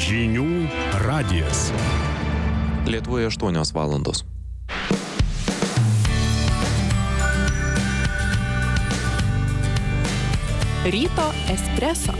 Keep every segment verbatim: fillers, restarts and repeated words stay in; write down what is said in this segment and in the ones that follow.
Žinių radijas. Lietuvoje aštuonios valandos. Ryto espreso.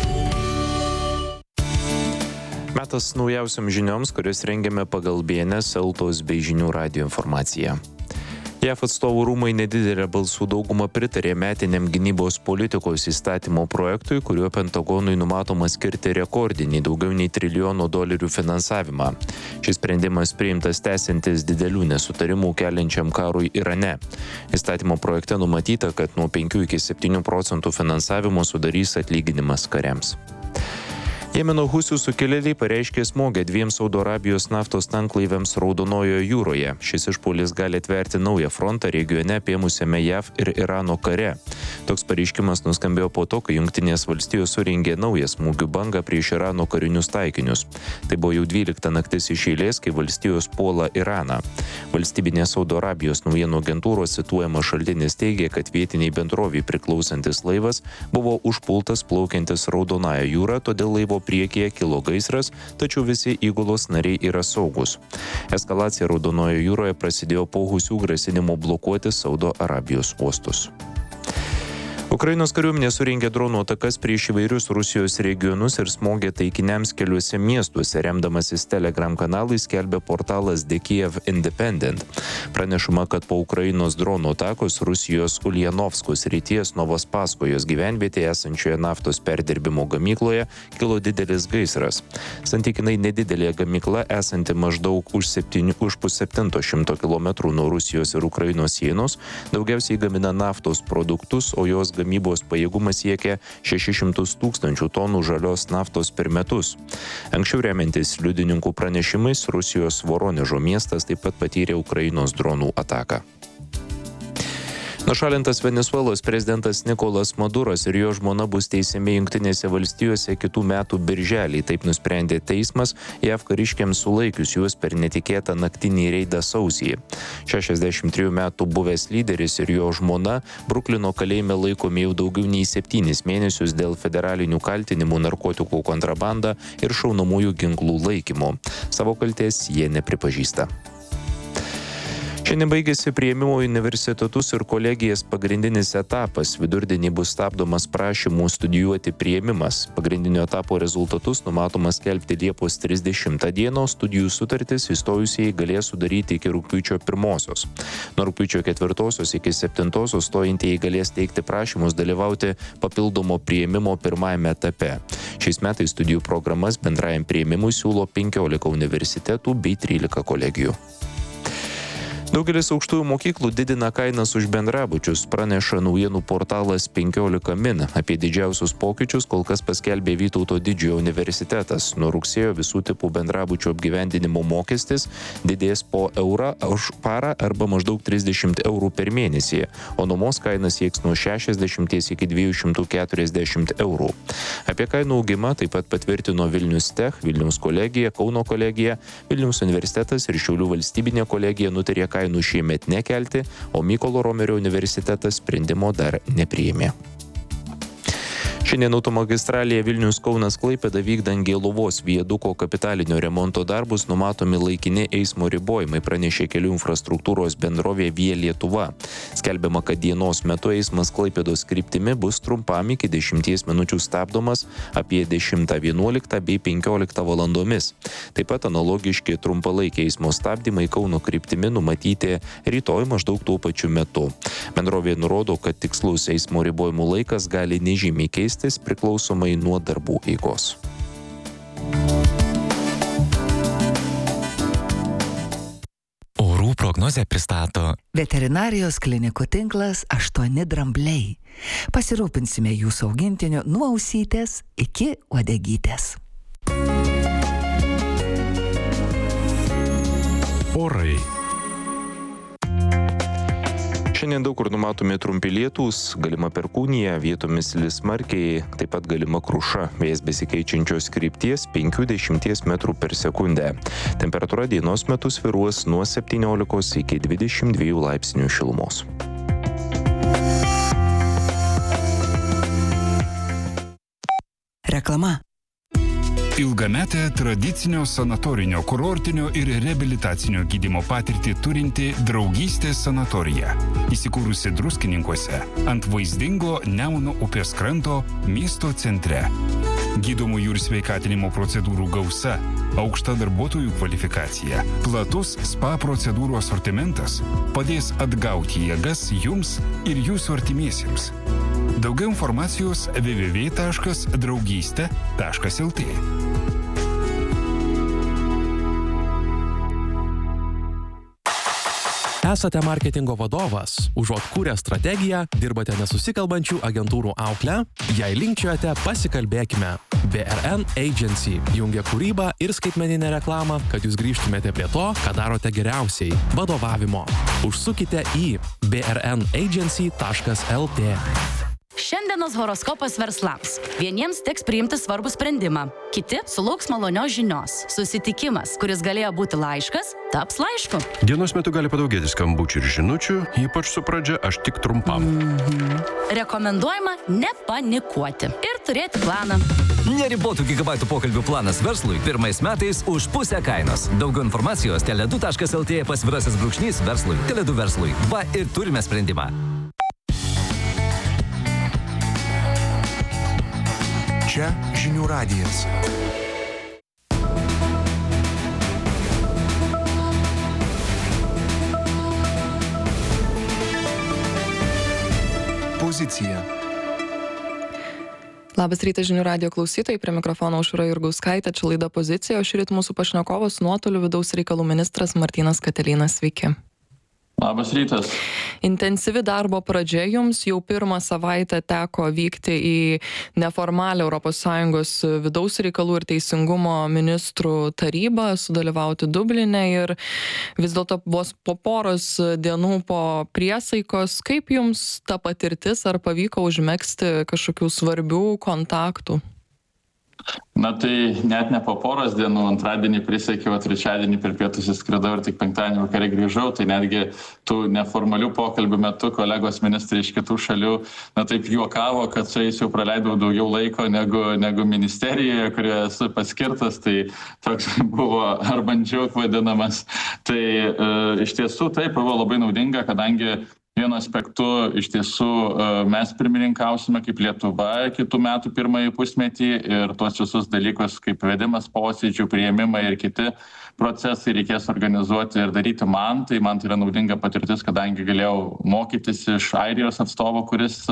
Metas naujausiam žinioms, kurias rengiame pagal B N S, Eltos bei Žinių radijo informaciją. J A V atstovų rūmai nedidelę balsų daugumą pritarė metiniam gynybos politikos įstatymo projektui, kuriuo Pentagonui numatoma skirti rekordinį daugiau nei trilijono dolerių finansavimą. Šis sprendimas priimtas tęsiantis didelių nesutarimų keliančiam karui Irane. Įstatymo projekte numatyta, kad nuo penkių iki septynių procentų finansavimo sudarys atlyginimas kariams. Jemeno husių sukilėliai pareiškė smogę dviem Saudo Arabijos naftos tanklaiviams Raudonojoje jūroje. Šis išpuolis gali atverti naują frontą regione apėmusiame J A V ir Irano kare. Toks pareiškimas nuskambėjo po to, kai Jungtinės valstijos surengė naują smūgių bangą prieš Irano karinius taikinius. Tai buvo jau dvylikta naktis iš eilės, kai valstijos puola Iraną. Valstybinės Saudo Arabijos naujienų agentūros cituojamas šaltinis teigė, kad vietiniai bendroviai priklausantis laivas buvo užpultas plaukiantis Raudonąją jūrą, todėl laivo priekyje kilo gaisras, tačiau visi įgulos nariai yra saugus. Eskalacija Raudonojoje jūroje prasidėjo po husių grasinimo blokuoti Saudo Arabijos uostus. Ukrainos kariuomenė surengė dronų atakas prieš įvairius Rusijos regionus ir smogė taikiniams keliuose miestuose, remdamasis Telegram kanalais, skelbia portalas The Kiev Independent. Pranešama, kad po Ukrainos dronų atakos Rusijos Uljanovskos srities Novospaskojos gyvenvietėje esančioje naftos perdirbimo gamykloje kilo didelis gaisras. Santykinai nedidelė gamykla, esanti maždaug už, septyni, už pusseptinto šimto kilometrų nuo Rusijos ir Ukrainos sienos, daugiausiai gamina naftos produktus, o jos gamybos pajėgumas siekia šešis šimtus tūkstančių tonų žalios naftos per metus. Anksčiau remiantis liudininkų pranešimais, Rusijos Voronežo miestas taip pat patyrė Ukrainos dronų ataką. Nušalintas Venesuelos prezidentas Nikolas Maduras ir jo žmona bus teisiami Jungtinėse valstijose kitų metų birželį. Taip nusprendė teismas J A V kariškiams sulaikius juos per netikėtą naktinį reidą sausį. šešiasdešimt trijų metų buvęs lyderis ir jo žmona Bruklino kalėjime laikomi jau daugiau nei septynis mėnesius dėl federalinių kaltinimų narkotikų kontrabanda ir šaunamųjų ginklų laikymo. Savo kaltės jie nepripažįsta. Šiandien baigėsi priėmimo į universitetus ir kolegijas pagrindinis etapas. Vidurdienį bus stabdomas prašymų studijuoti priėmimas. Pagrindinio etapo rezultatus numatoma skelbti Liepos trisdešimtą dieną, studijų sutartis įstojusieji galės sudaryti iki rugpjūčio pirmosios. Nuo rugpjūčio ketvirtosios iki septintosios stojantieji galės teikti prašymus dalyvauti papildomo priėmimo pirmajame etape. Šiais metais studijų programas bendrajam priėmimui siūlo penkiolika universitetų bei trylika kolegijų. Daugelis aukštųjų mokyklų didina kainas už bendrabučius, praneša naujienų portalas penkiolika min. Apie didžiausius pokyčius kol kas paskelbė Vytauto Didžiojo universitetas. Nuo rugsėjo visų tipų bendrabučių apgyvendinimo mokestis didės po eurą už parą arba maždaug trisdešimt eurų per mėnesį, o nuomos kaina sieks nuo šešiasdešimties iki dviejų šimtų keturiasdešimt eurų. Apie kainų augimą taip pat patvirtino Vilnius Tech, Vilniaus kolegija, Kauno kolegija, Vilniaus universitetas ir Šiaulių valstybinė kolegija nutarė kainų šiemet nekelti, o Mykolo Romerio universitetas sprendimo dar nepriėmė. Šiandien automagistralėje Vilnius-Kaunas Klaipėda vykdant Gėluvos viaduko kapitalinio remonto darbus numatomi laikini eismo ribojimai, pranešė kelių infrastruktūros bendrovė Via Lietuva. Skelbiama, kad dienos metu eismas Klaipėdos kryptimi bus trumpam iki dešimties minučių stabdomas apie dešimtą vienuoliktą bei penkioliktą valandomis. Taip pat analogiški trumpalaikiai eismo stabdymai Kauno kryptimi numatyti rytoj maždaug tuo pačiu metu. Bendrovė nurodo, kad tikslus eismo ribojimų laikas gali nežymiai keistis priklausomai nuo darbų eigos. Orų prognozę pristato Veterinarijos klinikų tinklas aštuoni drambliai. Pasirūpinsime jūsų augintiniu nuo ausytės iki uodegytės. Orai. Šiandien daug kur numatomi trumpi lietūs, galima perkūnija, vietomis lis smarkiai, taip pat galima kruša, vėjas besikeičiančios krypties penkių iki dešimties metrų per sekundę. Temperatūra dienos metu svyruos nuo septyniolikos iki dvidešimt dviejų laipsnių šilumos. Reklama. Ilgametę tradicinio sanatorinio, kurortinio ir reabilitacinio gydymo patirtį turinti Draugystės sanatorija, įsikūrusi Druskininkuose ant vaizdingo Nemuno upės kranto miesto centre. Gydomųjų ir sveikatinimo procedūrų gausa, aukšta darbuotojų kvalifikacija, platus spa procedūrų asortimentas padės atgauti jėgas jums ir jūsų artimiesiems. Daugiau informacijos w w w taškas draugystė taškas l t. Esate marketingo vadovas, užuot kūrę strategiją, dirbate nesusikalbančių agentūrų auklę, jei linkčiojate, pasikalbėkime. B R N Agency jungia kūrybą ir skaitmeninę reklamą, kad jūs grįžtumėte prie to, ką darote geriausiai – vadovavimo. Užsukite į b r n agency taškas l t. Šiandienos horoskopas verslams. Vieniems teks priimti svarbų sprendimą, kiti sulauks malonios žinios. Susitikimas, kuris galėjo būti laiškas, taps laišku. Dienos metu gali padaugėti skambučių ir žinučių, ypač su pradžia aš tik trumpam. Mhm. Rekomenduojama nepanikuoti ir turėti planą. Neribotų gigabaitų pokalbių planas verslui pirmais metais už pusę kainos. Daugiau informacijos tele du taškas l t pasvirasis brūkšnys verslui. tele du verslui. Va ir turime sprendimą. Čia žinių radijas. Pozicija. Labas rytas žinių radijo klausytojai, prie mikrofono Aušra Jurgauskaitė, čia laida Pozicija, o šįryt mūsų pašnekovas nuotoliu vidaus reikalų ministras Martynas Katelynas. Sveiki. Labas rytas. Intensyvi darbo pradžia jums, jau pirmą savaitę teko vykti į neformalią Europos Sąjungos vidaus reikalų ir teisingumo ministrų tarybą, sudalyvauti Dubline ir vis dėlto vos po poros dienų po priesaikos. Kaip jums ta patirtis, ar pavyko užmegzti kažkokių svarbių kontaktų? Na tai net ne po poros dienų, antradienį prisiekiau, trečiadienį per pietus įskridau ir tik penktadienį vakare grįžau, tai netgi tų neformalių pokalbių metu kolegos ministrai iš kitų šalių, na taip juokavo, kad su jais jau praleidau daugiau laiko negu, negu ministerijoje, kurioje esu paskirtas, tai toks buvo arbančiauk vadinamas. Tai e, iš tiesų taip buvo labai naudinga, kadangi vienu aspektu iš tiesų mes pirmininkausime kaip Lietuva kitų metų pirmąjį pusmetį ir tuos visus dalykus kaip vedimas posėdžių, priėmimai ir kiti procesai reikės organizuoti ir daryti man. Tai man tai yra naudinga patirtis, kadangi galėjau mokytis iš Airijos atstovo, kuris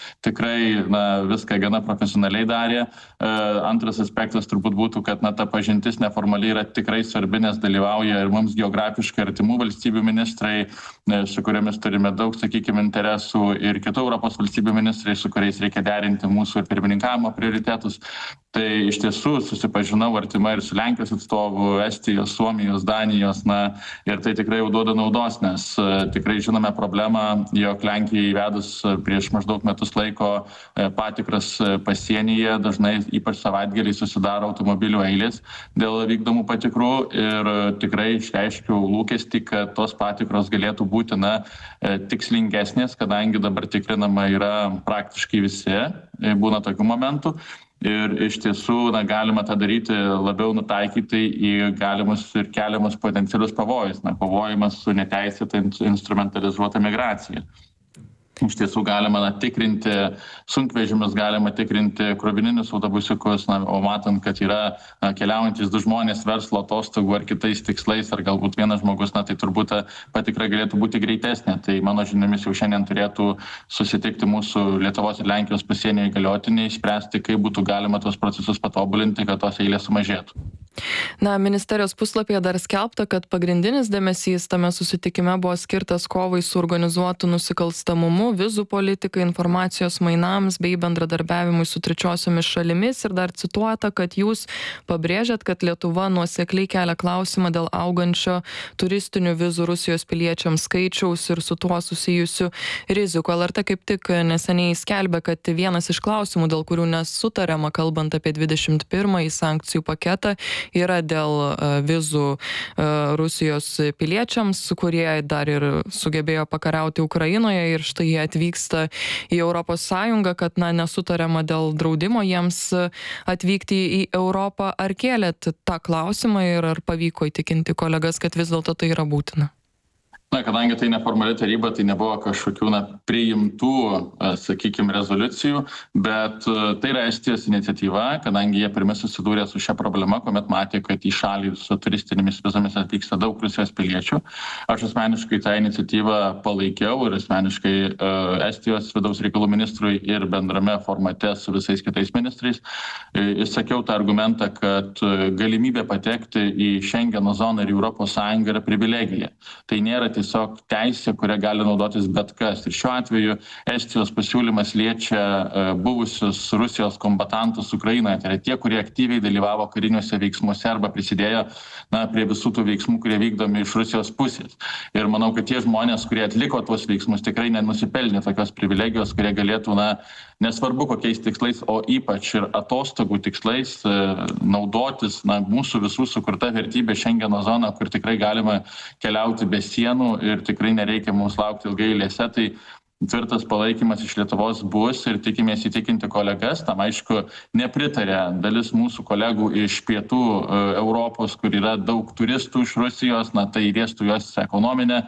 tikrai na, viską gana profesionaliai darė. Antras aspektas turbūt būtų, kad na, ta pažintis neformaliai yra tikrai svarbi, nes dalyvauja ir mums geografiškai artimų valstybių ministrai, su kuriomis turime daug, sakykime, interesų, ir kitų Europos valstybių ministrai, su kuriais reikia derinti mūsų ir pirmininkavimo prioritetus. Tai iš tiesų susipažinau artimai ir su Lenkijos atstovu, Estijos, Suomijos, Danijos, na, ir tai tikrai jau duoda naudos, nes tikrai žinome problemą, jog Lenkijai įvedus prieš maždaug metus laiko patikras pasienyje, dažnai ypač savaitgaliai susidaro automobilių eilės dėl vykdomų patikrų ir tikrai išreiškiau lūkestį, kad tos patikros galėtų būti na, tikslingesnės, kadangi dabar tikrinama yra praktiškai visi, būna tokių momentų. Ir iš tiesų na, galima tą daryti labiau nutaikyti į galimus ir keliamus potencialius pavojus, na, kovojimas su neteisėta instrumentalizuota migracija. Iš tiesų galima na, tikrinti sunkvežimius, galima tikrinti krovininius autobusiukus, na, o matant, kad yra na, keliaujantis du žmonės verslo atostogų ar kitais tikslais, ar galbūt vienas žmogus, na, tai turbūt patikra galėtų būti greitesnė. Tai mano žiniomis jau šiandien turėtų susitikti mūsų Lietuvos ir Lenkijos pasienio įgaliotiniai, spręsti, kaip būtų galima tos procesus patobulinti, kad tos eilės sumažėtų. Na, ministerijos puslapyje dar skelbta, kad pagrindinis dėmesys tame susitikime buvo skirtas kovai su organizuotu nusikalstamumu, vizų politikai, informacijos mainams bei bendradarbiavimui su trečiosiomis šalimis. Ir dar cituota, kad jūs pabrėžėt, kad Lietuva nuosekliai kelia klausimą dėl augančio turistinių vizų Rusijos piliečiams skaičiaus ir su tuo susijusių rizikų. L R T kaip tik neseniai skelbė, kad vienas iš klausimų, dėl kurių nesutariama, kalbant apie dvidešimt pirmąjį sankcijų paketą, yra dėl vizų Rusijos piliečiams, kurie dar ir sugebėjo pakariauti Ukrainoje ir štai jie atvyksta į Europos Sąjungą, kad na, nesutariama dėl draudimo jiems atvykti į Europą. Ar kėlėt tą klausimą ir ar pavyko įtikinti kolegas, kad vis dėlto tai yra būtina? Na, kadangi tai neformali taryba, tai nebuvo kažkokių na, priimtų, sakykime, rezoliucijų, bet tai yra Estijos iniciatyva, kadangi jie pirmi susidūrė su šia problema, kuomet matė, kad į šalį su turistinėmis vizomis atvyksta daug Rusijos piliečių. Aš asmeniškai tą iniciatyvą palaikiau ir asmeniškai Estijos vidaus reikalų ministrui ir bendrame formate su visais kitais ministrais išsakiau tą argumentą, kad galimybė patekti į Šengeno zoną ir Europos Sąjungą yra privilegija. Tai nėra tiesiog teisė, kurią gali naudotis bet kas. Ir šiuo atveju Estijos pasiūlymas liečia buvusius Rusijos kombatantus Ukrainoje. Tai yra tie, kurie aktyviai dalyvavo kariniuose veiksmuose arba prisidėjo na, prie visų tų veiksmų, kurie vykdomi iš Rusijos pusės. Ir manau, kad tie žmonės, kurie atliko tuos veiksmus, tikrai nenusipelnė tokios privilegijos, kurie galėtų, na, nesvarbu kokiais tikslais, o ypač ir atostogų tikslais naudotis na, mūsų visų sukurta vertybė Šengeno zona, kur tikrai galima keliauti be sienų ir tikrai nereikia mums laukti ilgai eilėse, tai tvirtas palaikymas iš Lietuvos bus ir tikimės įtikinti kolegas. Tam aišku nepritarė dalis mūsų kolegų iš pietų Europos, kur yra daug turistų iš Rusijos, na tai liestų jos ekonominę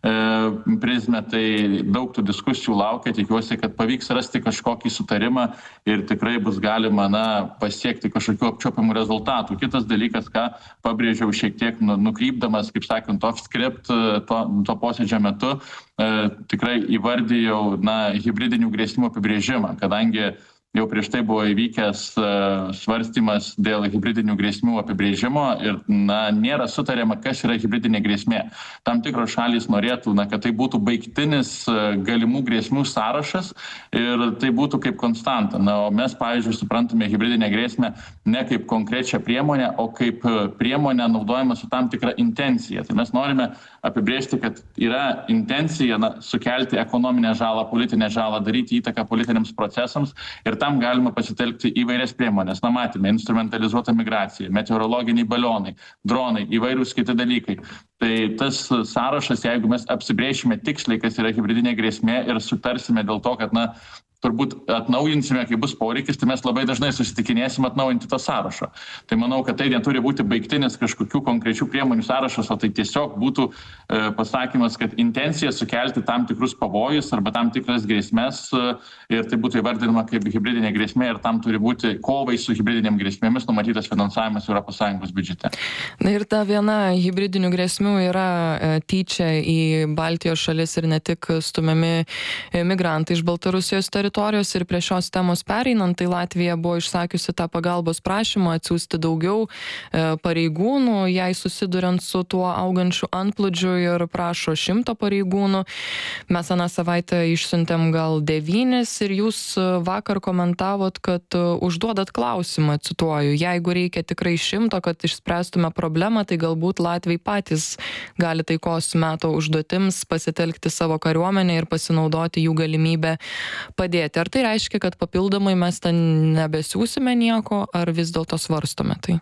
prizmę, tai daug tų diskusijų laukia, tikiuosi, kad pavyks rasti kažkokį sutarimą ir tikrai bus galima na, pasiekti kažkokių apčiuopiamų rezultatų. Kitas dalykas, ką pabrėžiau šiek tiek nukrypdamas, kaip sakant, off script to, to posėdžio metu, e, tikrai įvardijau na, hibridinių grėsmių apibrėžimą, kadangi jau prieš tai buvo įvykęs svarstymas dėl hibridinių grėsmių apibrėžimo ir na, nėra sutariama, kas yra hibridinė grėsmė. Tam tikros šalys norėtų, na, kad tai būtų baigtinis galimų grėsmių sąrašas ir tai būtų kaip konstanta. Na, o mes, pavyzdžiui, suprantame hibridinę grėsmę ne kaip konkrečią priemonę, o kaip priemonę naudojama su tam tikra intencija. Tai mes norime apibrėžti, kad yra intencija na, sukelti ekonominę žalą, politinę žalą, daryti įtaką politiniams procesams ir tam galima pasitelkti įvairias priemonės. Na, matėme, instrumentalizuota migracija, meteorologiniai balionai, dronai, įvairūs kiti dalykai. Tai tas sąrašas, jeigu mes apsibrėšime tiksliai, kas yra hibridinė grėsmė ir sutarsime dėl to, kad, na, turbūt atnaujinsime, kai bus poreikis, tai mes labai dažnai susitikinėsim atnaujinti tą sąrašą. Tai manau, kad tai neturi būti baigtinis kažkokių konkrečių priemonių sąrašas, o tai tiesiog būtų e, pasakymas, kad intencija sukelti tam tikrus pavojus arba tam tikras grėsmės e, ir tai būtų įvardinama kaip hibridinė grėsmė ir tam turi būti kovai su hibridinėm grėsmėmis numatytas finansavimas Europos Sąjungos biudžete. Na ir ta viena hibridinių grėsmių yra e, tyčia į Baltijos šalis ir ne tik stumiami e, migrantai iš Baltarusijos teritorijos. Ir prie šios temos pereinant, tai Latvija buvo išsakiusi tą pagalbos prašymą atsiųsti daugiau e, pareigūnų, jai susiduriant su tuo augančiu antplūdžiu ir prašo šimto pareigūnų. Mes aną savaitę išsiuntėm gal devynis ir jūs vakar komentavot, kad užduodat klausimą, cituoju, jeigu reikia tikrai šimto, kad išspręstume problemą, tai galbūt Latvijai patys gali taikos meto užduotims pasitelkti savo kariuomenę ir pasinaudoti jų galimybę padėti. Ar tai reiškia, kad papildomai mes ten nebesiūsime nieko, ar vis dėlto svarstome tai?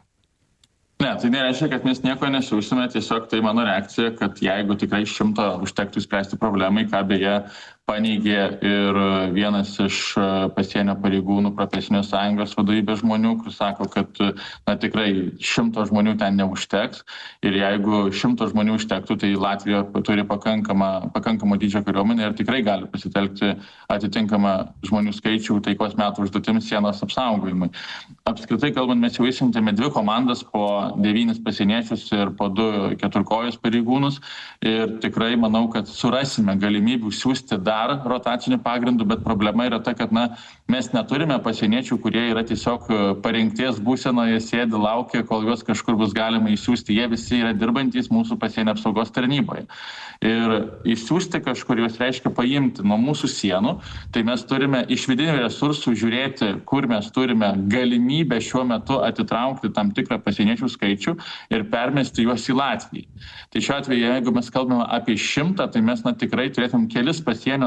Ne, tai nereiškia, kad mes nieko nesiūsime, tiesiog tai mano reakcija, kad jeigu tikrai šimto užtektų spręsti problemai, ką beje paneigė ir vienas iš pasienio pareigūnų profesinės sąjungos vadovybės žmonių, kur sako, kad na, tikrai šimto žmonių ten neužteks ir jeigu šimto žmonių užtektų, tai Latvija turi pakankamą, pakankamą dydžio kariuomenę ir tikrai gali pasitelkti atitinkamą žmonių skaičių taikos metų užduotims sienos apsaugojimui. Apskritai kalbant, mes jau išsiuntėme dvi komandas po devynis pasieniečius ir po du keturkojus pareigūnus ir tikrai manau, kad surasime galimybių siūsti dar rotacinių pagrindų, bet problema yra ta, kad na, mes neturime pasieniečių, kurie yra tiesiog parengties būsenoje, sėdi, laukia, kol juos kažkur bus galima įsiųsti. Jie visi yra dirbantys mūsų pasienio apsaugos tarnyboje. Ir įsiųsti kažkur juos reiškia paimti nuo mūsų sienų, tai mes turime iš vidinių resursų žiūrėti, kur mes turime galimybę šiuo metu atitraukti tam tikrą pasieniečių skaičių ir permesti juos į Latviją. Tai šiuo atveju, jeigu mes kalbame apie šimtą, tai mes na, tikrai turėtum kelis pasienio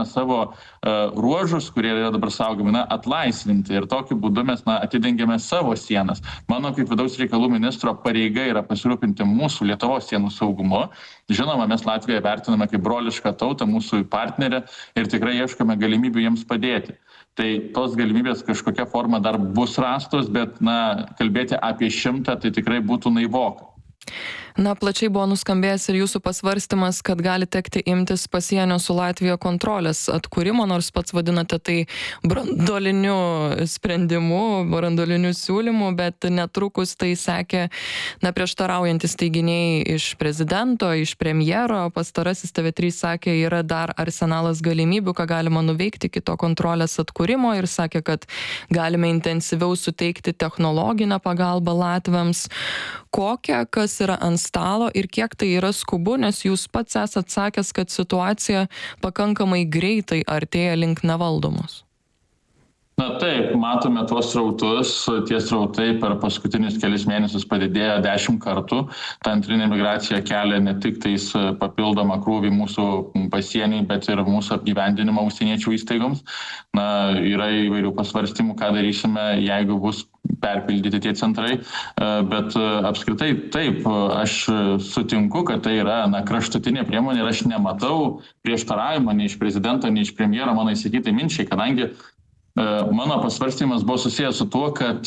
sienas, savo uh, ruožus, kurie yra dabar saugomi, na, atlaisvinti ir tokiu būdu mes, na, atidengiame savo sienas. Mano kaip vidaus reikalų ministro pareiga yra pasirūpinti mūsų Lietuvos sienų saugumu. Žinoma, mes Latvijoje vertiname kaip brolišką tautą, mūsų partnerę ir tikrai ieškome galimybių jiems padėti. Tai tos galimybės kažkokia forma dar bus rastos, bet, na, kalbėti apie šimtą tai tikrai būtų naivoka. Na, plačiai buvo nuskambėjęs ir jūsų pasvarstymas, kad gali tekti imtis pasienio su Latvija kontrolės atkūrimo, nors pats vadinate tai branduoliniu sprendimu, branduoliniu siūlymu, bet netrukus tai sekė, na, prieštaraujantis teiginiai iš prezidento, iš premjero. Pastarasis T V trys sakė, yra dar arsenalas galimybių, ką galima nuveikti iki to kontrolės atkūrimo ir sakė, kad galime intensyviau suteikti technologinę pagalbą latviams. Kokią, kas yra ant stalo ir kiek tai yra skubu, nes jūs pats esat sakęs, kad situacija pakankamai greitai artėja link nevaldomos. Na taip, matome tuos srautus, tie srautai per paskutinius kelias mėnesius padidėjo dešimt kartų. Ta antrinė migracija kelia ne tik tais papildomą krūvį mūsų pasieniai, bet ir mūsų apgyvendinimą užsieniečių įstaigoms. Na, yra įvairių pasvarstymų, ką darysime, jeigu bus perpildyti tie centrai, bet apskritai taip, aš sutinku, kad tai yra, na, kraštutinė priemonė ir aš nematau prieštaravimo nei iš prezidento, nei iš premjero mano įsakytai minčiai, kadangi mano pasvarstymas buvo susijęs su tuo, kad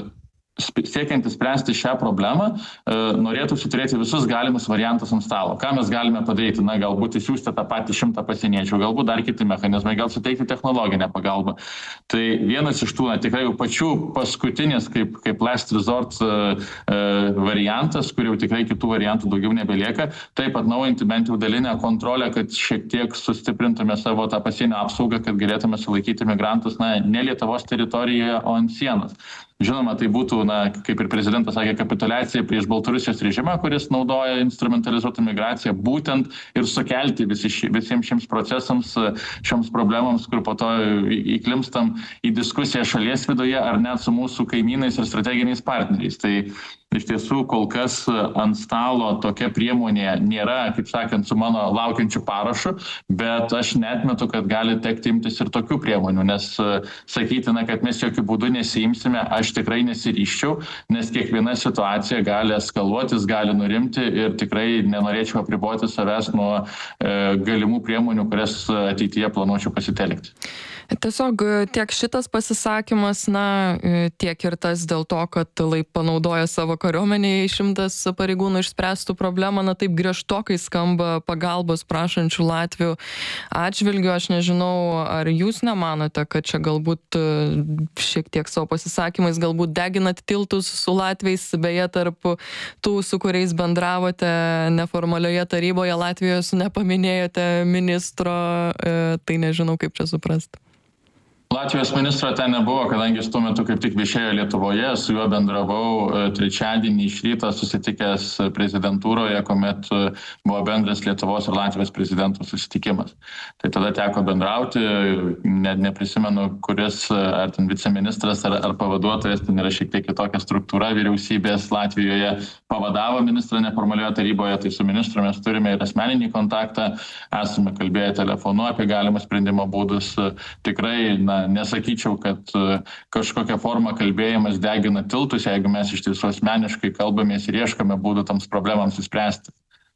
siekiantis spręsti šią problemą, norėtųsi turėti visus galimus variantus ant stalo. Ką mes galime padaryti? Na, galbūt įsiųsti tą patį šimtą pasieniečių, galbūt dar kiti mechanizmai, gal suteikti technologinę pagalbą. Tai vienas iš tų, na, tikrai jau pačių paskutinis, kaip, kaip last resort uh, variantas, kur jau tikrai kitų variantų daugiau nebelieka, taip atnaujinti bent jau dalinę kontrolę, kad šiek tiek sustiprintume savo tą pasienio apsaugą, kad galėtume sulaikyti migrantus, na, ne Lietuvos teritorijoje, o ant sienos. Žinoma, tai būtų, na, kaip ir prezidentas sakė, kapituliacija prieš Baltarusijos režimą, kuris naudoja instrumentalizuotą migraciją, būtent ir sukelti visi ši, visiems šiems procesams, šioms problemams, kur po to įklimstam į diskusiją šalies viduje ar net su mūsų kaimynais ir strateginiais partneriais. Tai iš tiesų kol kas ant stalo tokia priemonė nėra, kaip sakant, su mano laukiančiu parašu, bet aš neatmetu, kad gali tekti imtis ir tokių priemonių, nes sakytina, kad mes jokių būdų nesiimsime, aš tikrai nesiryščiau, nes kiekviena situacija gali eskaluotis, gali nurimti ir tikrai nenorėčiau apriboti savęs nuo e, galimų priemonių, kurias ateityje planuočiau pasitelkti. Tiesiog tiek šitas pasisakymas, na, tiek ir tas dėl to, kad lai panaudoja savo kariuomenėje šimtas pareigūnų išspręstų problemą, na, taip griežtokai skamba pagalbos prašančių Latvių atžvilgiu. Aš nežinau, ar jūs nemanote, kad čia galbūt šiek tiek savo pasisakymais galbūt deginat tiltus su latviais, beje, tarp tų, su kuriais bendravote neformalioje taryboje Latvijos nepaminėjote ministro, tai nežinau, kaip čia suprasti. Latvijos ministro ten nebuvo, kadangi jis tuo metu kaip tik viešėjo Lietuvoje, su juo bendravau trečiadienį iš ryto susitikęs prezidentūroje, kuomet buvo bendras Lietuvos ir Latvijos prezidentų susitikimas. Tai tada teko bendrauti, ne, neprisimenu, kuris ar ten viceministras ar, ar pavaduotojas, ten yra šiek tiek kitokia struktūra vyriausybės Latvijoje, pavadavo ministrą neformalioje taryboje, tai su ministru mes turime ir asmeninį kontaktą, esame kalbėję telefonu apie galimą sprendimo būdus, tikrai, na, nesakyčiau, kad kažkokia forma kalbėjimas degina tiltus, jeigu mes iš tiesų asmeniškai kalbamės ir ieškame būdų toms problemams įspręsti.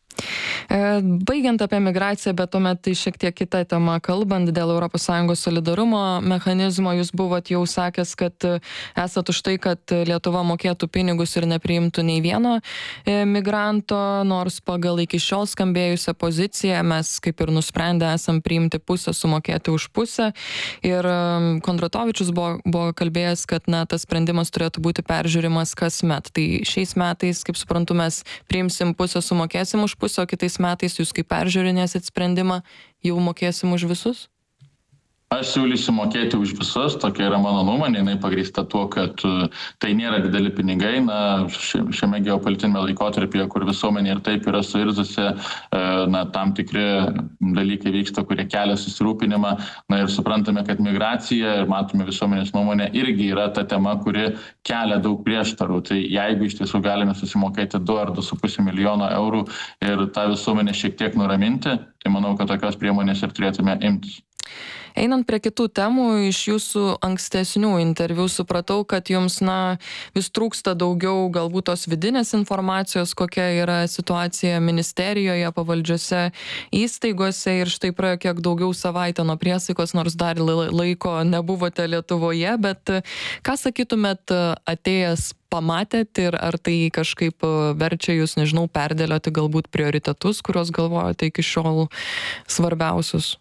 Baigiant apie migraciją, bet tuomet tai šiek tiek kita tema, kalbant dėl Europos Sąjungos solidarumo mechanizmo, jūs buvot jau sakęs, kad esat už tai, kad Lietuva mokėtų pinigus ir nepriimtų nei vieno migranto, nors pagal iki šiol skambėjusią poziciją mes kaip ir nusprendę esam priimti pusę, sumokėti už pusę. Ir Kondratovičius buvo, buvo kalbėjęs, kad na, tas sprendimas turėtų būti peržiūrimas kasmet. Tai šiais metais, kaip suprantu, mes priimsim pusę, sumokėsim už pusę, o kitais metais jūs kaip peržiūrinėsit sprendimą, jau mokėsim už visus? Aš siūlysiu mokėti už visus, tokia yra mano nuomonė, jinai pagrįsta tuo, kad tai nėra dideli pinigai, na, šiame geopolitinėme laikotarpyje, kur visuomenė ir taip yra suirzusi, na, tam tikri dalykai vyksta, kurie kelia susirūpinimą, na ir suprantame, kad migracija ir matome visuomenės nuomonė irgi yra ta tema, kuri kelia daug prieštarų. Tai jeigu iš tiesų galime susimokėti du ar du su puse milijono eurų ir tą visuomenę šiek tiek nuraminti, tai manau, kad tokios priemonės ir turėtume imtis. Einant prie kitų temų, iš jūsų ankstesnių interviu supratau, kad jums, na, vis trūksta daugiau galbūt tos vidinės informacijos, kokia yra situacija ministerijoje, pavaldžiose įstaigose ir štai praėjo kiek daugiau savaitę nuo priesaikos, nors dar laiko nebuvote Lietuvoje, bet ką sakytumėt atėjęs pamatėt ir ar tai kažkaip verčia jūs, nežinau, perdėlioti galbūt prioritetus, kuriuos galvojate iki šiol svarbiausius?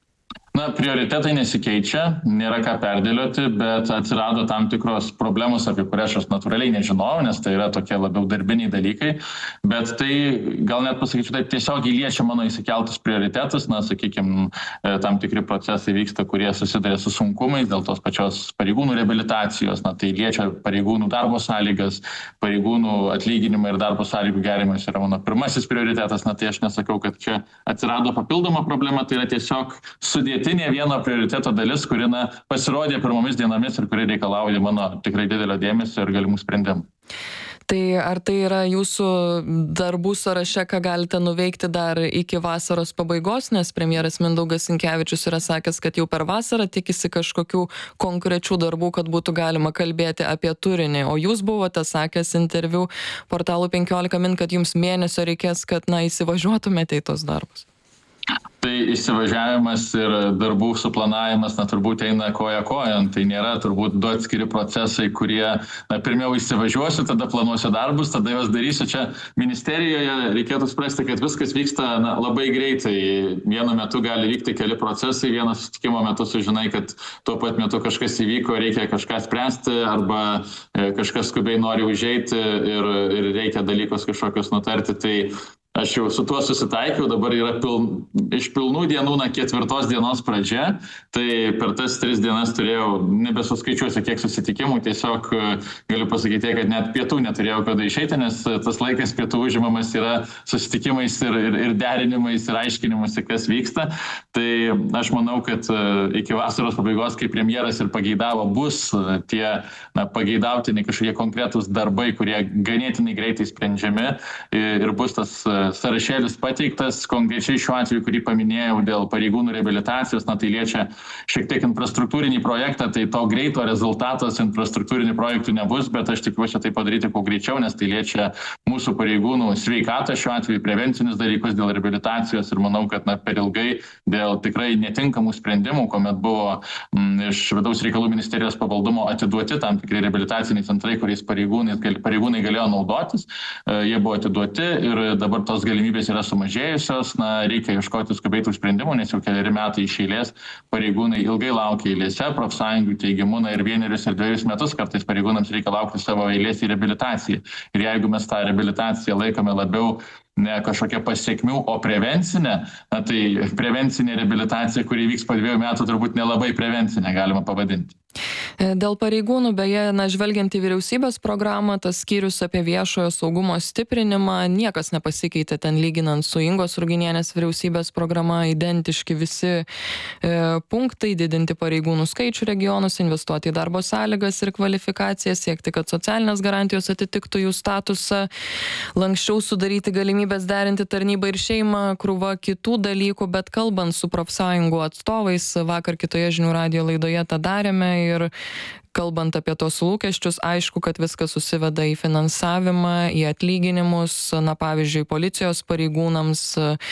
Na, prioritetai nesikeičia, nėra ką perdėlioti, bet atsirado tam tikros problemos, apie kurias aš natūraliai nežinojau, nes tai yra tokie labiau darbiniai dalykai, bet tai gal net pasakyčiau, taip tiesiog liečia mano įsikeltus prioritetus, na, sakykime, tam tikri procesai vyksta, kurie susiduria su sunkumais dėl tos pačios pareigūnų reabilitacijos, na, tai liečia pareigūnų darbo sąlygas, pareigūnų atlyginimą ir darbo sąlygų gerimas yra mano pirmasis prioritetas, na, tai aš nesakau, kad čia atsirado papildoma problema, tai yra tiesiog sudėti vieno prioriteto dalis, kuri, na, pasirodė pirmomis dienomis ir kuri reikalauja mano tikrai didelio dėmesio ir galimų sprendimų. Tai ar tai yra jūsų darbų sąraše, ką galite nuveikti dar iki vasaros pabaigos, nes premjeras Mindaugas Sinkevičius yra sakęs, kad jau per vasarą tikisi kažkokių konkrečių darbų, kad būtų galima kalbėti apie turinį, o jūs buvote sakęs interviu portalų penkiolika min, kad jums mėnesio reikės, kad, na, įsivažiuotumėte į tos darbus. Tai įsivažiavimas ir darbų suplanavimas, na, turbūt eina koja kojon. Tai nėra turbūt du atskiri procesai, kurie, na, pirmiau įsivažiuosiu, tada planuosiu darbus, tada juos darysiu. Čia ministerijoje reikėtų suprasti, kad viskas vyksta, na, labai greitai. Vienu metu gali vykti keli procesai, vieno susitikimo metu sužinai, kad tuo pat metu kažkas įvyko, reikia kažką spręsti arba kažkas skubiai nori užeiti ir, ir reikia dalykus kažkokius nutarti. Tai aš jau su tuo susitaikiau, dabar yra piln, iš pilnų dienų, na, ketvirtos dienos pradžia, tai per tas tris dienas turėjau, nebesuskaičiuosiu kiek susitikimų, tiesiog galiu pasakyti, kad net pietų neturėjau kada išeiti, nes tas laikas pietų užimamas yra susitikimais ir, ir, ir derinimais ir aiškinimus, kas vyksta. Tai aš manau, kad iki vasaros pabaigos, kai premjeras ir pageidavo, bus tie, na, pageidautini kažkokie konkretūs darbai, kurie ganėtinai greitai sprendžiami ir bus tas sąrašėlis pateiktas, konkrečiai šiuo atveju, kurį paminėjau dėl pareigūnų reabilitacijos, na, tai liečia šiek tiek infrastruktūrinį projektą, tai to greito rezultatos infrastruktūrinių projektų nebus, bet aš tikiuosi tai padaryti kuo greičiau, nes tai liečia mūsų pareigūnų sveikatą, šiuo atveju prevencinius dalykus dėl reabilitacijos ir manau, kad, na, per ilgai dėl tikrai netinkamų sprendimų, kuomet buvo m, iš vidaus reikalų ministerijos pavaldumo atiduoti tam tikrai reabilitaciniai centrai, kuriais pareigūnai, pareigūnai galėjo naudotis, jie buvo atiduoti ir dabar tos galimybės yra sumažėjusios, na, reikia ieškoti skubėtų sprendimų, nes jau keliari metai iš eilės pareigūnai ilgai laukia eilėse, profsąjungų teigimu, na, ir vienerius ir dviejus metus kartais pareigūnams reikia laukti savo eilės į reabilitaciją. Ir jeigu mes tą reabilitaciją laikome labiau ne kažkokia pasiekmių, o prevencinė, na, tai prevencinė reabilitacija, kuri vyks po dviejų metų, turbūt nelabai prevencinė galima pavadinti. Dėl pareigūnų, beje, na, žvelgiant į vyriausybės programą, tas skyrius apie viešojo saugumo stiprinimą, niekas nepasikeitė ten lyginant su Ingos Ruginienės vyriausybės programa, identiški visi e, punktai, didinti pareigūnų skaičių regionus, investuoti į darbo sąlygas ir kvalifikaciją, siekti, kad socialinės garantijos atitiktų jų statusą, lankščiau sudaryti galimybės derinti tarnybą ir šeimą, krūva kitų dalykų, bet kalbant su profsąjungų atstovais, vakar kitoje žinių radijo laidoje tą darėme ir kalbant apie tos lūkesčius, aišku, kad viskas susiveda į finansavimą, į atlyginimus, na, pavyzdžiui, policijos pareigūnams,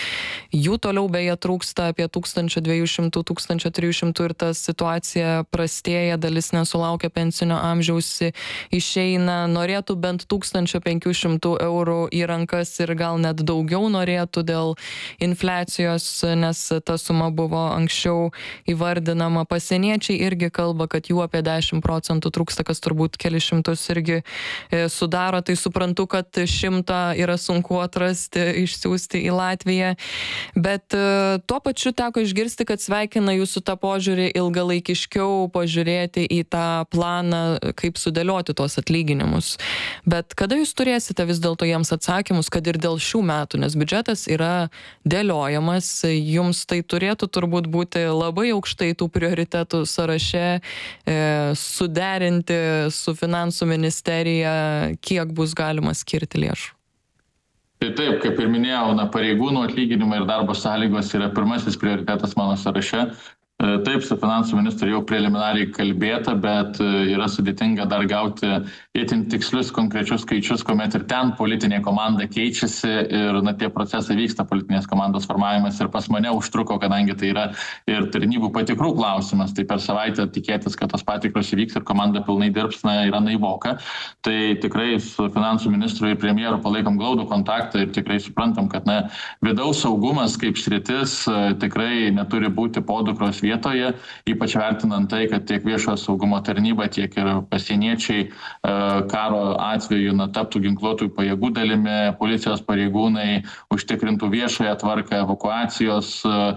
jų toliau beje trūksta apie tūkstančio dviejų šimtų, tūkstančio trijų šimtų ir ta situacija prastėja, dalis nesulaukia pensinio amžiaus, išeina, norėtų bent tūkstančio penkių šimtų eurų į rankas ir gal net daugiau norėtų dėl infliacijos, nes ta suma buvo anksčiau įvardinama. Pasieniečiai irgi kalba, kad jų apie dešimt procentų trūksta, kas turbūt keli šimtus irgi sudaro, tai suprantu, kad šimtą yra sunku atrasti, išsiųsti į Latviją, bet tuo pačiu teko išgirsti, kad sveikina jūsų tą požiūrį ilgalaikiškiau pažiūrėti į tą planą, kaip sudėlioti tuos atlyginimus. Bet kada jūs turėsite vis dėlto jiems atsakymus, kad ir dėl šių metų, nes biudžetas yra dėliojamas, jums tai turėtų turbūt būti labai aukštai tų prioritetų sąraše, e, suderinti su finansų ministerija, kiek bus galima skirti lėšų? Tai taip, kaip ir minėjau, na, pareigūnų atlyginimai ir darbo sąlygos yra pirmasis prioritetas mano sąraše. Taip, su finansų ministru jau preliminariai kalbėta, bet yra sudėtinga dar gauti itin tikslius konkrečius skaičius, kuomet ir ten politinė komanda keičiasi ir na, tie procesai vyksta, politinės komandos formavimas ir pas mane užtruko, kadangi tai yra ir tarnybų patikrų klausimas, tai per savaitę tikėtis, kad tos patikros įvyks ir komanda pilnai dirbs, na, yra naivoka. Tai tikrai su finansų ministru ir premjeru palaikom glaudų kontaktą ir tikrai suprantam, kad na, vidaus saugumas kaip sritis tikrai neturi būti podukros vietoje, ypač vertinant tai, kad tiek viešojo saugumo tarnyba, tiek ir pasieniečiai karo atveju na, taptų ginkluotųjų pajėgų dalimi, policijos pareigūnai užtikrintų viešąją tvarką, evakuacijos,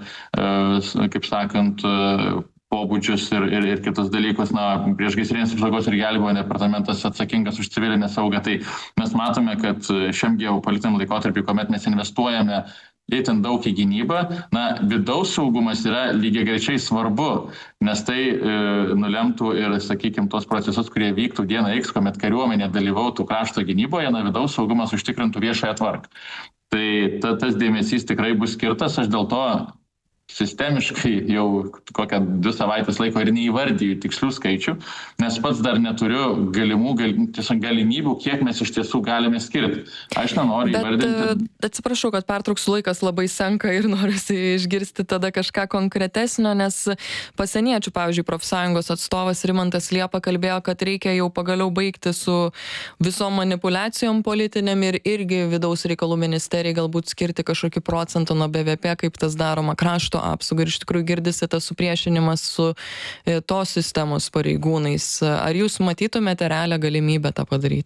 kaip sakant, pobūdžius ir, ir, ir kitus dalykus. Na, priešgaisrinės apsaugos ir gelbėjimo departamentas atsakingas už civilinę saugą. Tai mes matome, kad šiam geopolitiniam laikotarpiu, kuomet mes investuojame itin daug į gynybą, na, vidaus saugumas yra lygiagrečiai svarbu, nes tai e, nulemtų ir, sakykime, tos procesus, kurie vyktų dieną X, kuomet kariuomenė dalyvautų krašto gynyboje, na, vidaus saugumas užtikrintų viešąją tvarką. Tai ta, tas dėmesys tikrai bus skirtas, aš dėl to sistemiškai jau kokią dvi savaitės laiko ir neįvardyju tikslių skaičių, nes pats dar neturiu galimų, gal, tiesiog galimybių, kiek mes iš tiesų galime skirti. Aš nenoriu įvardinti. Bet atsiprašau, kad pertrauksiu, laikas labai senka ir norisi išgirsti tada kažką konkretesnio, nes pasieniečių, pavyzdžiui, profsąjungos atstovas Rimantas Liepa kalbėjo, kad reikia jau pagaliau baigti su visom manipulacijom politinėm ir irgi vidaus reikalų ministerijai galbūt skirti kažkokį procentą nuo B V P, kaip tas daroma krašto apsaugai. Ir iš tikrųjų girdisi tas supriešinimas su e, tos sistemos pareigūnais. Ar jūs matytumėte realią galimybę tą padaryti?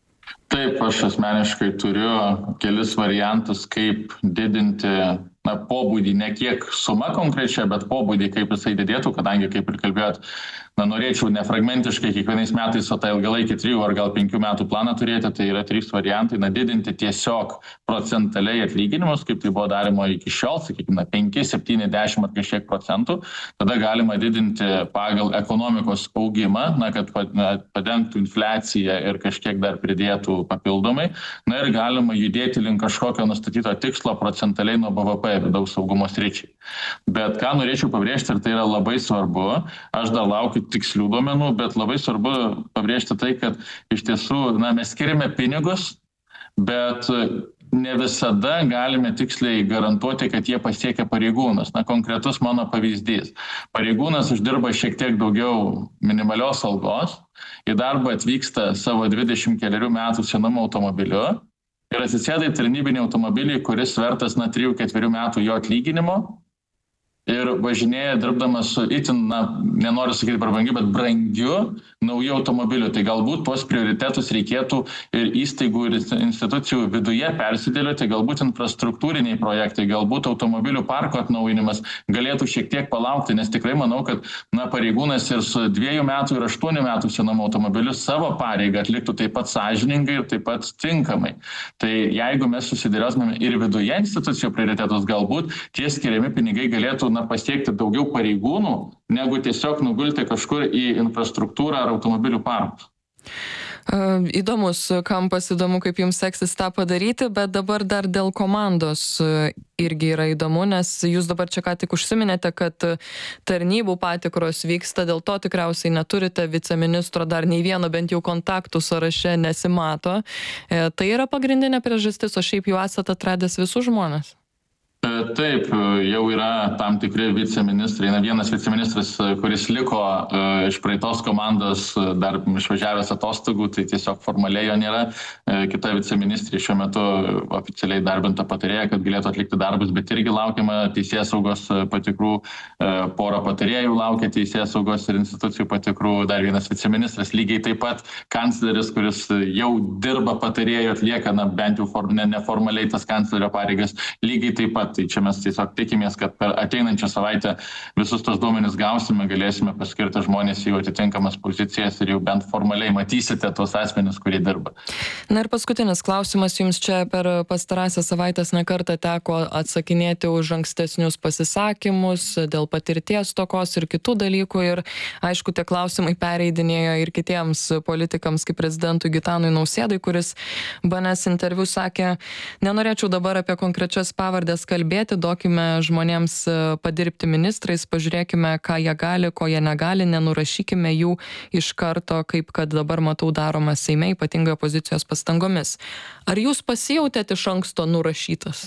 Taip, aš asmeniškai turiu kelis variantus, kaip didinti na, pobūdį, ne kiek suma konkrečia, bet pobūdį, kaip jisai didėtų, kadangi, kaip ir kalbėjot, na, norėčiau nefragmentiškai kiekvienais metais o tą ilgalaikį trijų ar gal penkių metų planą turėti, tai yra trys variantai, na, didinti tiesiog procentaliai atlyginimus, kaip tai buvo daroma iki šiol, sakykime, penki, septyni, dešimt ar kažkiek procentų, tada galima didinti pagal ekonomikos augimą, na, kad na, padengtų infliaciją ir kažkiek dar pridėtų papildomai, na ir galima judėti link kažkokio nustatyto tikslo procentaliai nuo B V P vidaus saugumo sričiai. Bet ką norėčiau pabrėžti, ir tai yra labai svarbu, aš dar laukiu tikslių duomenų, bet labai svarbu pabrėžti tai, kad iš tiesų na, mes skiriame pinigus, bet ne visada galime tiksliai garantuoti, kad jie pasiekia pareigūnus. Na, konkretus mano pavyzdys. Pareigūnas uždirba šiek tiek daugiau minimalios algos, į darbą atvyksta savo dvidešimt kelerių metų senumo automobiliu ir atsisėda į tarnybinį automobilį, kuris vertas na trijų ketverių metų jo atlyginimo. Ir važinėja dirbdamas su itin, na, nenoriu sakyti prabangiu, bet brangiu naujų automobilių. Tai galbūt tuos prioritetus reikėtų ir įstaigų ir institucijų viduje persidėlioti, galbūt infrastruktūriniai projektai, galbūt automobilių parko atnaujinimas galėtų šiek tiek palaukti, nes tikrai manau, kad na, pareigūnas ir su dviejų metų ir aštuonių metų senumo automobiliu savo pareigą atliktų taip pat sąžiningai ir taip pat tinkamai. Tai jeigu mes susidėliosime ir viduje institucijų prioritetus, galbūt tie skiriami pinigai galėtų na, pasiekti daugiau pareigūnų, negu tiesiog nugulti kažkur į infrastruktūrą ar automobilių parkus. Įdomus kampas, įdomu, kaip jums seksis tą padaryti, bet dabar dar dėl komandos irgi yra įdomu, nes jūs dabar čia ką tik užsiminėte, kad tarnybų patikros vyksta, dėl to tikriausiai neturite viceministro, dar nei vieno bent jau kontaktų sąraše nesimato. Tai yra pagrindinė priežastis, o šiaip jau esate atradęs visus žmonės? Taip, jau yra tam tikri viceministrai. Na, vienas viceministras, kuris liko iš praeitos komandos dar išvažiavęs atostogų, tai tiesiog formaliai jo nėra. Kita viceministrė šiuo metu oficialiai darbinta patarėja, kad galėtų atlikti darbus, bet irgi laukiama teisėsaugos patikrų. Porą patarėjų laukia teisėsaugos ir institucijų patikrų. Dar vienas viceministras, lygiai taip pat kancleris, kuris jau dirba patarėjų, atlieka, na, bent jau form, ne, neformaliai tas kanclerio pareigas, lygiai taip pat. Tai čia mes tiesiog tikimės, kad per ateinančią savaitę visus tos duomenis gausime, galėsime paskirti žmonės į atitinkamas pozicijas ir jau bent formaliai matysite tos asmenis, kurie dirba. Na ir paskutinis klausimas jums čia per pastarąsias savaitės nekartą teko atsakinėti už ankstesnius pasisakymus dėl patirties tokos ir kitų dalykų ir aišku, tie klausimai pereidinėjo ir kitiems politikams kaip prezidentui Gitanui Nausėdai, kuris B N S interviu sakė, nenorėčiau dabar apie konkrečias pavardės kalbėti, duokime žmonėms padirbti ministrais, pažiūrėkime, ką jie gali, ko jie negali, nenurašykime jų iš karto, kaip kad dabar matau daroma Seime, ypatingai opozicijos pastangomis. Ar jūs pasijautėte iš anksto nurašytas?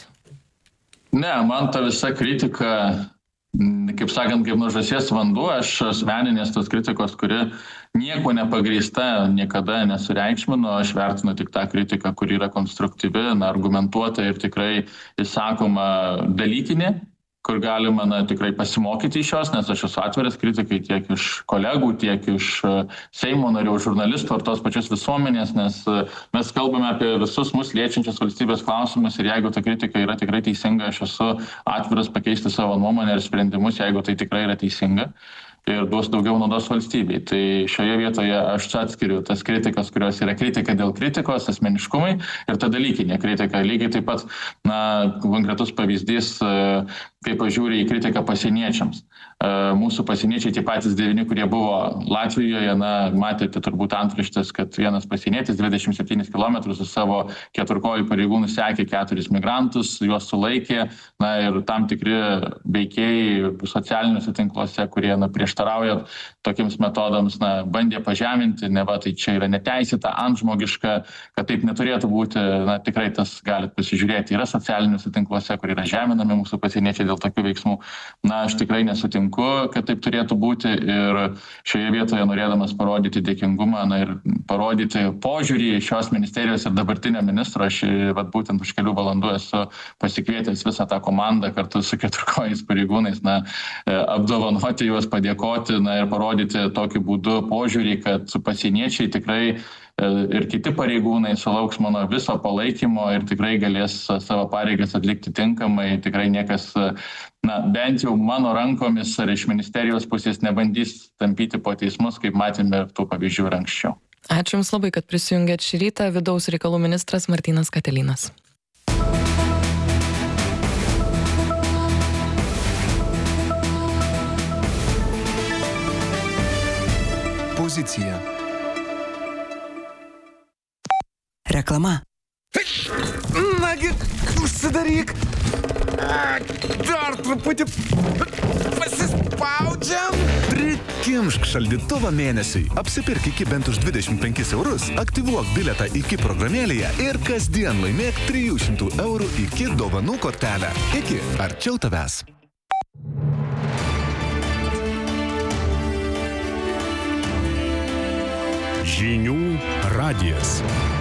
Ne, man ta visa kritika, kaip sakant, kaip nuo žąsies vanduo, aš asmeninės tos kritikos, kuri nieko nepagrįsta, niekada nesureikšmino, aš vertinu tik tą kritiką, kuri yra konstruktyvi, na, argumentuota ir tikrai įsakoma dalykinė, kur galima, na, tikrai pasimokyti iš jos, nes aš esu atviras kritikai tiek iš kolegų, tiek iš Seimo narių, žurnalistų ar tos pačios visuomenės, nes mes kalbame apie visus mus liečiančius valstybės klausimus ir jeigu ta kritika yra tikrai teisinga, aš esu atviras pakeisti savo nuomonę ir sprendimus, jeigu tai tikrai yra teisinga ir duos daugiau naudos valstybei. Tai šioje vietoje aš čia atskiriu tas kritikas, kurios yra kritika dėl kritikos, asmeniškumai ir ta dalykinė kritika. Lygiai taip pat, na, konkretus pavyzdys, kaip pažiūrė į kritiką pasieniečiams. Mūsų pasieniečiai, tie patys devyni, kurie buvo Latvijoje, na, matėte turbūt antraštės, kad vienas pasienietis dvidešimt septynis kilometrus su savo keturkojų pareigūnų sekė keturis migrantus, juos sulaikė, na, ir tam tikri veikėjai socialiniuose tinkluose, kurie, na, prieštarauja tokiems metodams, na, bandė pažeminti, neva tai čia yra neteisėta, antžmogiška, kad taip neturėtų būti, na, tikrai tas galit pasižiūrėti. Yra socialiniuose tinkluose, kur yra žeminami mūsų pasieniečiai dėl tokių veiksmų. Na, aš tikrai nesutinku, kad taip turėtų būti ir šioje vietoje norėdamas parodyti dėkingumą, na, ir parodyti požiūrį šios ministerijos ir dabartinio ministro, aš vat, būtent už kelių valandų esu pasikvietęs visą tą komandą kartu su keturkojais pareigūnais, na, apdovanoti juos, padėkoti, na, ir parodyti tokiu būdu požiūrį, kad pasieniečiai tikrai ir kiti pareigūnai sulauks mano viso palaikymo ir tikrai galės savo pareigas atlikti tinkamai. Tikrai niekas, na, bent jau mano rankomis ar iš ministerijos pusės nebandys tampyti po teismus, kaip matėme ir tų pavyzdžių ir anksčiau. Ačiū Jums labai, kad prisijungėt šį rytą. Vidaus reikalų ministras Martynas Katilinas. Pozicija. Reklama. Nagi, užsidaryk. Dar truputį pasispaudžiam. Prikimšk šaldytuvą mėnesiui. Apsipirk iki bent už dvidešimt penkis eurus, aktyvuok bilietą iki programėlėje ir kasdien laimėk trijų šimtų eurų iki dovanų kortelę. Iki arčiau tavęs. Žinių radijas.